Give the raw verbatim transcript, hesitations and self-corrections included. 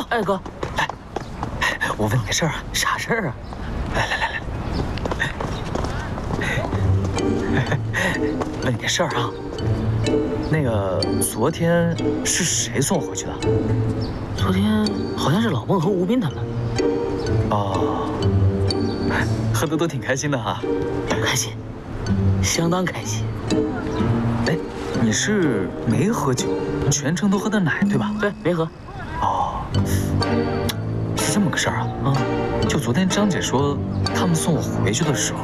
哎哥， 哎，我问你个事儿啊， 啥事儿啊？ 来来来来，问你个事儿啊，那个昨天是谁送我回去的？ 昨天好像是老孟和吴斌他们。 哦，喝的都挺开心的哈。 开心，相当开心。 哎，你是没喝酒，全程都喝的奶对吧？ 对，没喝。 哦，是这么个事儿啊。嗯，就昨天张姐说他们送我回去的时候，